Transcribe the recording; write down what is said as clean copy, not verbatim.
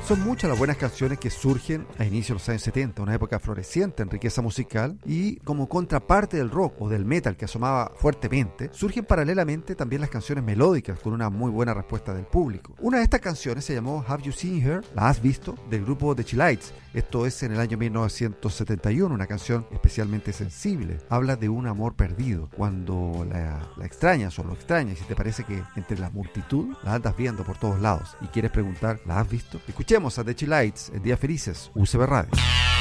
Son muchas las buenas canciones que surgen a inicios de los años 70, una época floreciente en riqueza musical, y como contraparte del rock o del metal que asomaba fuertemente, surgen paralelamente también las canciones melódicas con una muy buena respuesta del público. Una de estas canciones se llamó Have You Seen Her? ¿La has visto? Del grupo The Chi-Lites. Esto es en el año 1971, una canción especialmente sensible. Habla de un amor perdido, cuando la extrañas o lo extrañas y te parece que entre la multitud la andas viendo por todos lados y quieres preguntar, ¿la has visto? Escuchemos a The Chi-Lites en Días Felices, UCB Radio.